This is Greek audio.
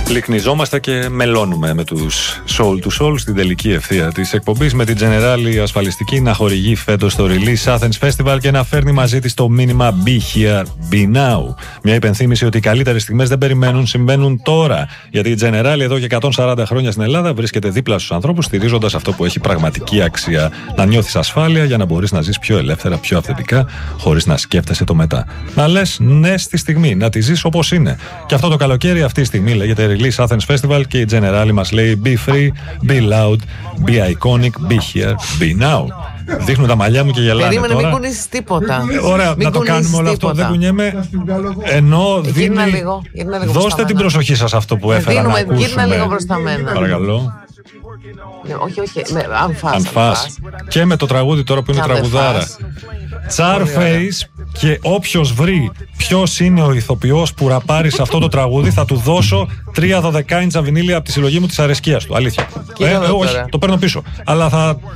Λυκνιζόμαστε και μελώνουμε με τους Soul to Soul στην τελική ευθεία της εκπομπής, με την Generali ασφαλιστική να χορηγεί φέτος το Release Athens Festival και να φέρνει μαζί της το μήνυμα Be Here, Be Now. Μια υπενθύμηση ότι οι καλύτερες στιγμές δεν περιμένουν, συμβαίνουν τώρα. Γιατί η Generali εδώ και 140 χρόνια στην Ελλάδα βρίσκεται δίπλα στους ανθρώπους, στηρίζοντας αυτό που έχει πραγματική αξία. Να νιώθεις ασφάλεια για να μπορείς να ζεις πιο ελεύθερα, πιο αυθεντικά, χωρίς να σκέφτεσαι το μετά. Να λες ναι στη στιγμή, να τη ζεις όπως είναι. Και αυτό το καλοκαίρι, αυτή η στιγμή λέγεται Release Athens Festival και η Generali μας λέει Be free, be loud, be iconic, be here, be now. Δείχνουν τα μαλλιά μου και γελάνε. Περίμενε, τώρα. μην κουνήσεις τίποτα. Ωραία, να το κάνουμε όλο αυτό. Δεν κουνιέμαι. Ενώ δίνει. Δώστε την προσοχή σας αυτό που έφερα να ακούσουμε. Γύρνα λίγο προς τα μένα. Παρακαλώ. Όχι. Αν φας. Και με το τραγούδι τώρα που είναι τραγουδάρα. Charface. Και όποιος βρει ποιος είναι ο ηθοποιός που ραπάρει σε αυτό το τραγούδι, θα του δώσω 3 12 βινίλια από τη συλλογή μου της αρεσκίας του. Αλήθεια. Όχι, το παίρνω πίσω. Αλλά